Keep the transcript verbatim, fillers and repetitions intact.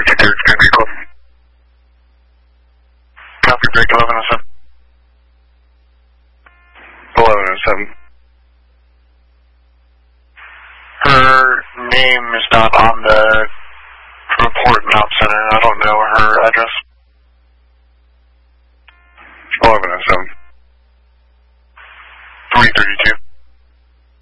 fifty-third Street vehicle. Copy, break eleven oh seven. eleven oh seven. Her name is not on the report in Op Center. I don't